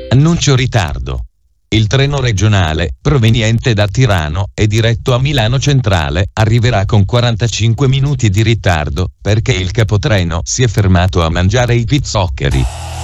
Annuncio ritardo. Il treno regionale, proveniente da Tirano e diretto a Milano Centrale, arriverà con 45 minuti di ritardo, perché il capotreno si è fermato a mangiare i pizzoccheri.